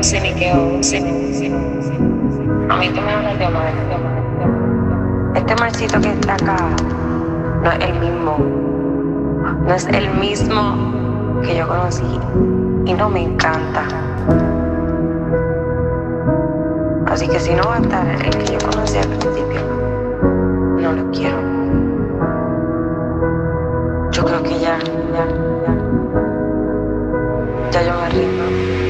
ciniqueo, a mí tú me hablas de Omar. Este marcito que está acá no es el mismo. No es el mismo que yo conocí y no me encanta. Así que si no va a estar el que yo conocí al principio, no lo quiero. Yo creo que ya yo me rindo.